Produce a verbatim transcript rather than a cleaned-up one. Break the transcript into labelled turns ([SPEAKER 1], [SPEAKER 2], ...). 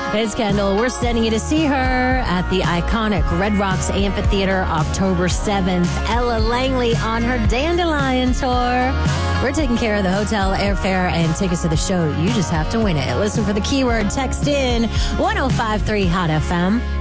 [SPEAKER 1] It's Kendall. We're sending you to see her at the iconic Red Rocks Amphitheater October seventh. Ella Langley on her Dandelion tour. We're taking care of the hotel, airfare, and tickets to the show. You just have to win it. Listen for the keyword. Text in one oh five three Hot F M.